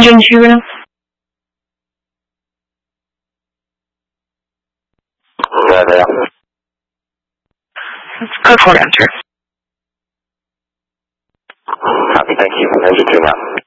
102 right now? Yeah. Code 4 answer. Copy, thank you. 102 now.